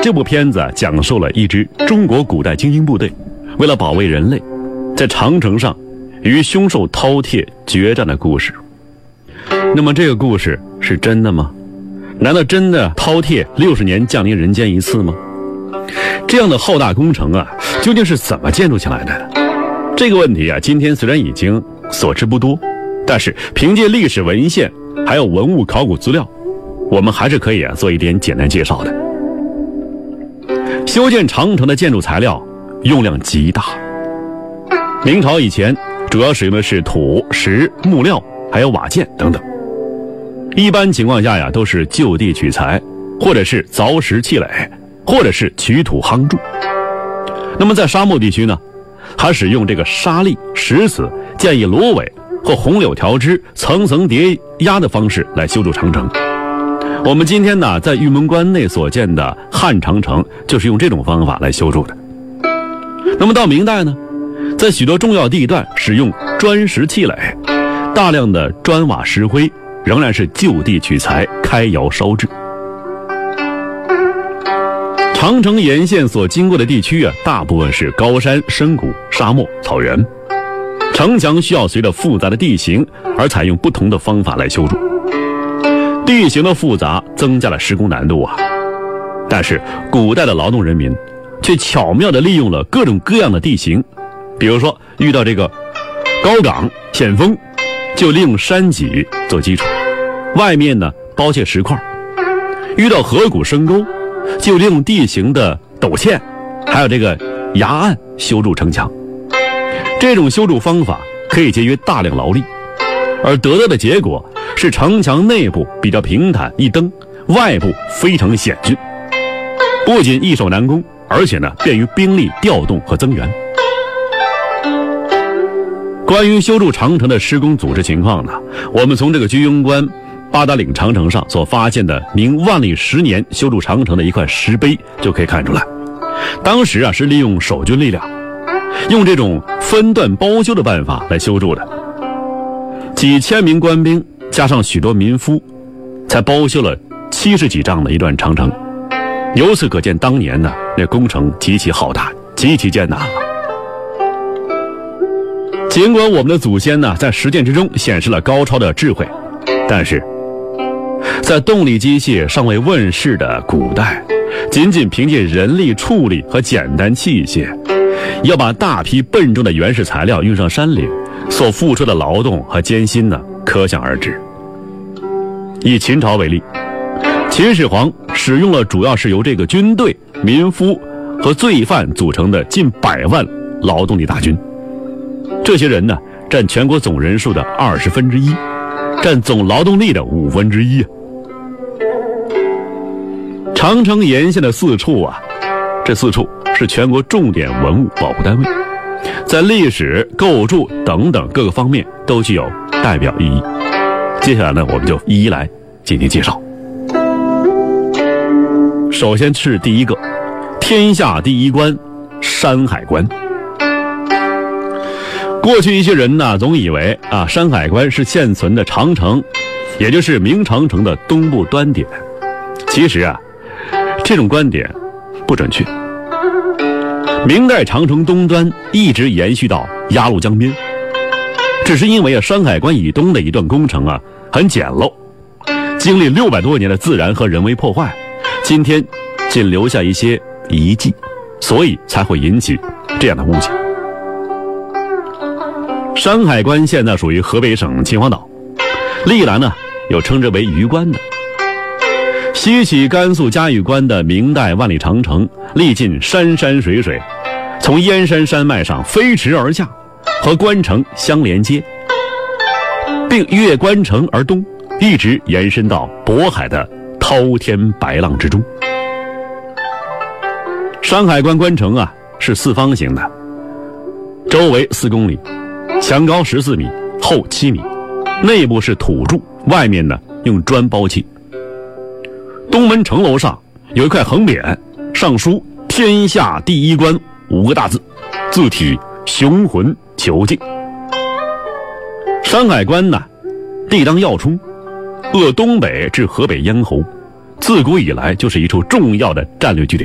这部片子讲述了一支中国古代精英部队为了保卫人类，在长城上与凶兽饕餮决战的故事。那么这个故事是真的吗？难道真的饕餮60年降临人间一次吗？这样的浩大工程啊，究竟是怎么建筑起来的？这个问题啊，今天虽然已经所知不多，但是凭借历史文献还有文物考古资料，我们还是可以做一点简单介绍的。修建长城的建筑材料用量极大，明朝以前主要使用的是土、石、木料还有瓦件等等。一般情况下都是就地取材，或者是凿石砌垒，或者是取土夯筑。那么在沙漠地区呢，还使用这个沙砾、石子建以芦苇或红柳条枝层层叠压的方式来修筑长城。我们今天呢，在玉门关内所见的汉长城就是用这种方法来修筑的。那么到明代呢，在许多重要地段使用砖石砌垒，大量的砖瓦石灰仍然是就地取材开窑烧制。长城沿线所经过的地区大部分是高山、深谷、沙漠、草原。城墙需要随着复杂的地形而采用不同的方法来修筑。地形的复杂增加了施工难度但是古代的劳动人民却巧妙地利用了各种各样的地形，比如说遇到这个高岗、险峰，就利用山脊做基础，外面呢包砌石块；遇到河谷深沟，就利用地形的陡堑还有这个崖岸修筑城墙。这种修筑方法可以节约大量劳力，而得到的结果是城墙内部比较平坦易登，外部非常险峻，不仅易守难攻，而且呢便于兵力调动和增援。关于修筑长城的施工组织情况呢，我们从这个居庸关八达岭长城上所发现的明万历10年修筑长城的一块石碑就可以看出来。当时是利用守军力量，用这种分段包修的办法来修筑的，几千名官兵加上许多民夫，才包修了70几丈的一段长城。由此可见，当年呢那工程极其浩大，极其艰难了。尽管我们的祖先呢在实践之中显示了高超的智慧，但是在动力机械尚未问世的古代，仅仅凭借人力畜力和简单器械，要把大批笨重的原始材料运上山岭，所付出的劳动和艰辛呢，可想而知。以秦朝为例，秦始皇使用了主要是由这个军队、民夫和罪犯组成的近100万劳动力大军，这些人呢，占全国总人数的1/20，占总劳动力的1/5。长城沿线的4处这4处是全国重点文物保护单位，在历史、构筑等等各个方面都具有代表意义。接下来呢，我们就一一来进行介绍。首先是第一个，天下第一关山海关。过去一些人呢，总以为山海关是现存的长城，也就是明长城的东部端点。其实这种观点不准确。明代长城东端一直延续到鸭绿江边，只是因为山海关以东的一段工程很简陋，经历600多年的自然和人为破坏，今天仅留下一些遗迹，所以才会引起这样的误解。山海关现在属于河北省秦皇岛，历来呢有称之为榆关的。西起甘肃嘉峪关的明代万里长城，历尽山山水水，从燕山山脉上飞驰而下，和关城相连接，并越关城而东，一直延伸到渤海的滔天白浪之中。山海关关城是4方形的，周围4公里，墙高14米，厚7米，内部是土筑，外面呢用砖包砌。东门城楼上有一块横匾，上书“天下第一关”5个大字，字体雄浑遒劲。山海关呢，地当要冲，扼东北至河北咽喉，自古以来就是一处重要的战略据点。